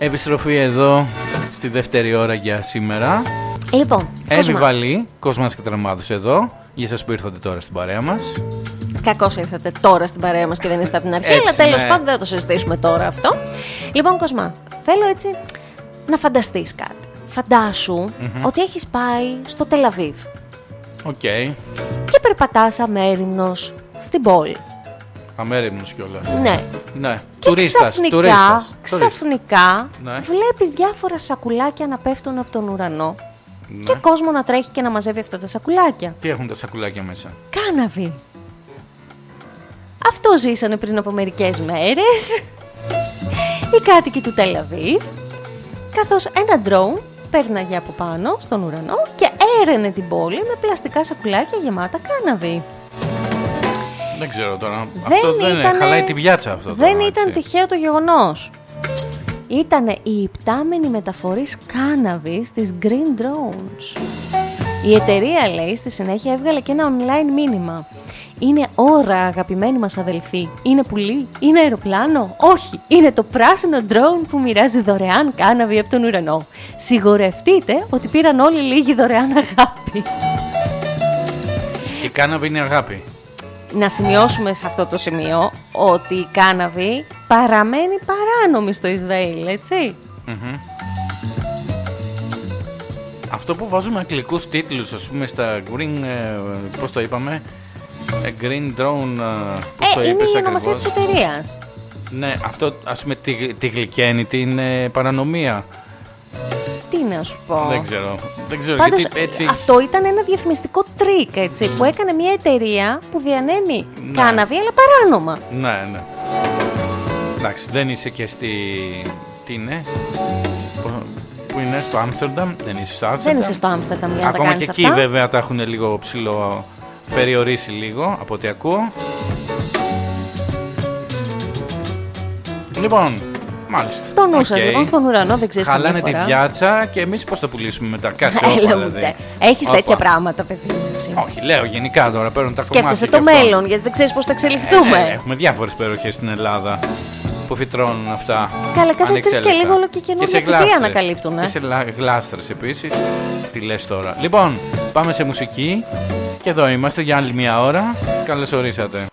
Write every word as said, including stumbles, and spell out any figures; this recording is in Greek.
Επιστροφή εδώ στη δεύτερη ώρα για σήμερα. Λοιπόν, Εύη Βαλή, Κοσμάς και Τραμμάτος εδώ. Για εσάς που ήρθατε τώρα στην παρέα μας. Κακώς ήρθατε τώρα στην παρέα μας και δεν είστε από την αρχή. Έτσι, αλλά τέλος ναι. πάντων δεν θα το συζητήσουμε τώρα αυτό. Λοιπόν, Κοσμά, θέλω έτσι να φανταστείς κάτι. Φαντάσου mm-hmm. ότι έχεις πάει στο Τελαβίβ. Οκ. Okay. Και περπατάς αμέριμνος στην πόλη. Αμέριμνος κιόλας. Ναι. Ναι. Και τουρίστας, ξαφνικά, τουρίστας. ξαφνικά ναι. βλέπεις διάφορα σακουλάκια να πέφτουν από τον ουρανό. Ναι. Και κόσμο να τρέχει και να μαζεύει αυτά τα σακουλάκια. Τι έχουν τα σακουλάκια μέσα? Κάναβη. Αυτό ζήσανε πριν από μερικές μέρες οι κάτοικοι του Τελαβίβ, καθώς ένα ντρόουν πέρναγε από πάνω στον ουρανό και έρενε την πόλη με πλαστικά σακουλάκια γεμάτα κάναβη. Δεν ξέρω τώρα. Δεν αυτό δεν ήτανε... χαλάει την πιάτσα αυτό. Δεν τώρα, ήταν έτσι. τυχαίο το γεγονός. Ήτανε η υπτάμενη μεταφορής κάναβης της Green Drones. Η εταιρεία, λέει, στη συνέχεια έβγαλε και ένα online μήνυμα. Είναι ώρα, αγαπημένοι μας αδελφοί. Είναι πουλί, είναι αεροπλάνο. Όχι, είναι το πράσινο drone που μοιράζει δωρεάν κάναβη από τον ουρανό. Σιγουρευτείτε ότι πήραν όλοι λίγη δωρεάν αγάπη. Η κάναβη είναι αγάπη. Να σημειώσουμε σε αυτό το σημείο ότι η κάναβη παραμένει παράνομη στο Ισραήλ, έτσι. Mm-hmm. Αυτό που βάζουμε αγγλικούς τίτλους, ας πούμε, στα green, πώς το είπαμε, green drone, πώς ε, το είπες είναι η ακριβώς. ονομασία της εταιρείας. Ναι, αυτό, ας πούμε, τη, τη γλυκένει την ε, παρανομία. Τι να σου πω. Δεν ξέρω. Δεν ξέρω Πάντως, γιατί έτσι... αυτό ήταν ένα διαφημιστικό τρίκ, έτσι, που έκανε μια εταιρεία που διανέμει ναι. κάναβη, αλλά παράνομα. Ναι, ναι. Εντάξει, δεν είσαι και στη... Τι είναι? Πού είναι? Στο Άμστερνταμ? Δεν είσαι στο Άμστερνταμ? Δεν είσαι στο Άμστερνταμ για να ακόμα τα κάνεις και εκεί αυτά. Βέβαια τα έχουν λίγο ψηλό περιορίσει λίγο από ό,τι ακούω. Λοιπόν, μάλιστα. Το νου σας, okay. λοιπόν, στον ουρανό, δεν ξέρεις. Χαλάνε τη πιάτσα και εμείς πώς θα πουλήσουμε μετά? Κάτσε όπα, δηλαδή. Έχεις τέτοια πράγματα, παιδί. Όχι, λέω γενικά τώρα, παίρνουν τα κομμάτια. Σκέφτεσαι το μέλλον, γιατί δεν ξέρεις πώς θα εξελιχθούμε. Ε, ναι, έχουμε διάφορες περιοχές στην Ελλάδα που φυτρώνουν αυτά. Καλά, κάθε τρεις και λίγο όλο και καινούργια φυτεία ανακαλύπτουν. Και σε γλάστρες επίσης. Τι λες τώρα? Λοιπόν, πάμε σε μουσική και εδώ είμαστε για άλλη μια ώρα. Καλώς ορίσατε.